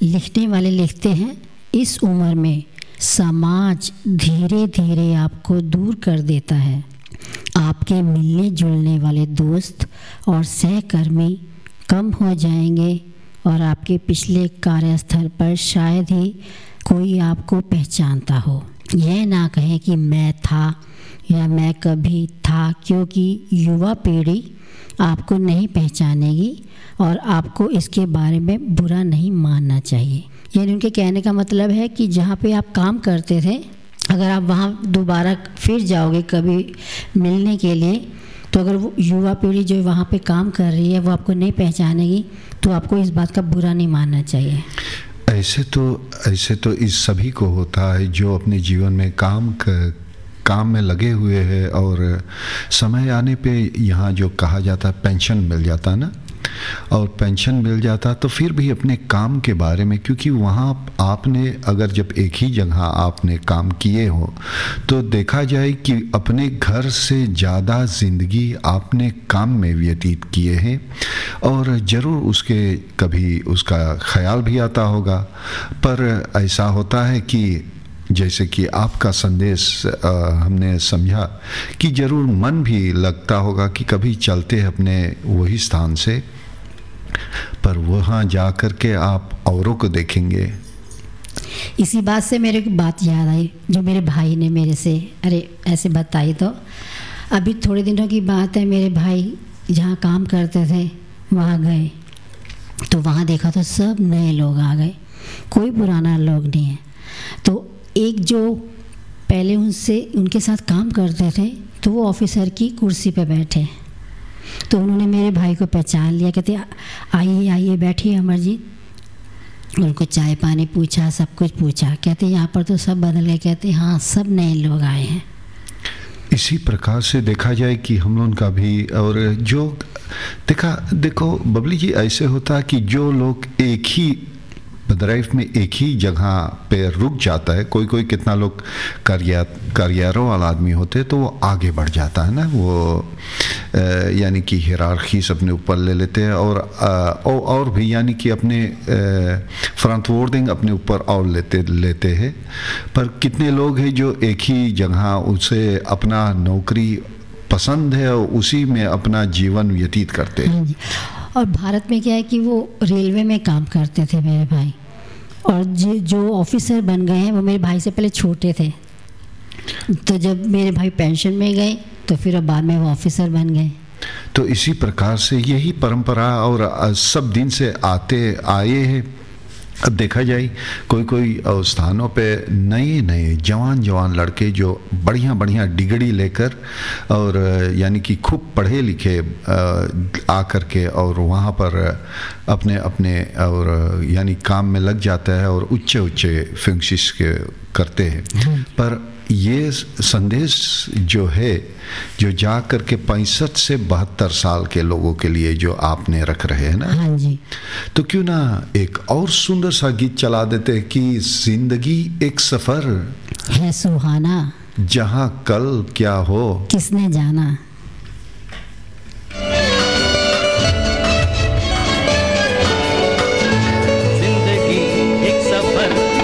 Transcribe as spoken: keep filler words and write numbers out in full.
लिखने वाले लिखते हैं, इस उम्र में समाज धीरे धीरे आपको दूर कर देता है। आपके मिलने जुलने वाले दोस्त और सहकर्मी कम हो जाएंगे और आपके पिछले कार्यस्थल पर शायद ही कोई आपको पहचानता हो। यह ना कहें कि मैं था या मैं कभी था, क्योंकि युवा पीढ़ी आपको नहीं पहचानेगी और आपको इसके बारे में बुरा नहीं मानना चाहिए। यानी उनके कहने का मतलब है कि जहाँ पे आप काम करते थे, अगर आप वहाँ दोबारा फिर जाओगे कभी मिलने के लिए, तो अगर वो युवा पीढ़ी जो वहाँ पे काम कर रही है वो आपको नहीं पहचानेगी, तो आपको इस बात का बुरा नहीं मानना चाहिए। ऐसे तो ऐसे तो इस सभी को होता है जो अपने जीवन में काम कर काम में लगे हुए हैं और समय आने पे यहाँ जो कहा जाता है पेंशन मिल जाता ना, और पेंशन मिल जाता तो फिर भी अपने काम के बारे में, क्योंकि वहाँ आपने अगर जब एक ही जगह आपने काम किए हो तो देखा जाए कि अपने घर से ज़्यादा ज़िंदगी आपने काम में व्यतीत किए हैं और ज़रूर उसके कभी उसका ख्याल भी आता होगा। पर ऐसा होता है कि जैसे कि आपका संदेश आ, हमने समझा कि ज़रूर मन भी लगता होगा कि कभी चलते अपने वही स्थान से, पर वहाँ जा कर के आप औरों को देखेंगे। इसी बात से मेरे को बात याद आई जो मेरे भाई ने मेरे से अरे ऐसे बताई। तो अभी थोड़े दिनों की बात है, मेरे भाई जहाँ काम करते थे वहाँ गए तो वहाँ देखा तो सब नए लोग आ गए, कोई पुराना लोग नहीं है। तो एक जो पहले उनसे उनके साथ काम करते थे तो वो ऑफिसर की कुर्सी पे बैठे, तो उन्होंने मेरे भाई को पहचान लिया। कहते आइए आइए बैठिए अमरजीत। उनको चाय पानी पूछा, सब कुछ पूछा। कहते यहाँ पर तो सब बदल गए। कहते हाँ सब नए लोग आए हैं। इसी प्रकार से देखा जाए कि हम लोगों का भी, और जो देखा देखो बबली जी, ऐसे होता है कि जो लोग एक ही ड्राइव में एक ही जगह पे रुक जाता है, कोई कोई कितना लोग करियर करियरों वाला आदमी होते तो वो आगे बढ़ जाता है ना, वो यानी कि हिरार्कीस अपने ऊपर ले लेते हैं और और, और भी यानी कि अपने फ्रंट वर्डिंग अपने ऊपर और लेते लेते हैं। पर कितने लोग हैं जो एक ही जगह उसे अपना नौकरी पसंद है और उसी में अपना जीवन व्यतीत करते हैं। और भारत में क्या है कि वो रेलवे में काम करते थे मेरे भाई, और जो जो ऑफिसर बन गए हैं वो मेरे भाई से पहले छोटे थे। तो जब मेरे भाई पेंशन में गए तो फिर अब बाद में वो ऑफिसर बन गए। तो इसी प्रकार से यही परंपरा और सब दिन से आते आए हैं। अब देखा जाए कोई कोई स्थानों पे नए नए जवान जवान लड़के जो बढ़िया बढ़िया डिग्री लेकर और यानी कि खूब पढ़े लिखे आ कर के और वहाँ पर अपने अपने और यानी काम में लग जाता है और ऊंचे ऊंचे फंक्शंस के करते हैं। पर ये संदेश जो है जो जा कर के पैंसठ से बहत्तर साल के लोगों के लिए जो आपने रख रहे हैं ना, हाँ जी, तो क्यों ना एक और सुंदर सा गीत चला देते हैं कि जिंदगी एक सफर है सुहाना, जहाँ कल क्या हो किसने जाना।